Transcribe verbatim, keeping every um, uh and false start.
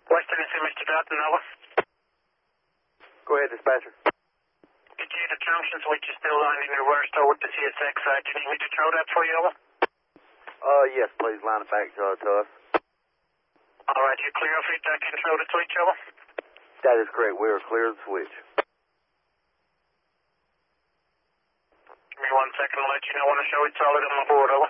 West Tennessee, Mister Dalton, over. Go ahead, dispatcher. D J, the junction switch is still on in reverse toward the C S X side. Do you need me to throw that for you, over? Uh, yes, please line it back uh, to us. All right, you clear off it, I can throw the switch, over? That is correct. We are clear of the switch. Give me one second, I'll let you know when I show it solid on my board, over.